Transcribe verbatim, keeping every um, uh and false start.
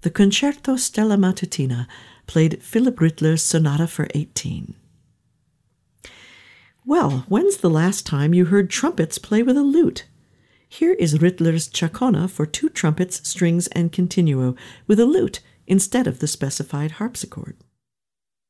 The Concerto Stella Matutina played Philip Rittler's Sonata for eighteen. Well, when's the last time you heard trumpets play with a lute? Here is Rittler's Chacona for two trumpets, strings, and continuo, with a lute instead of the specified harpsichord.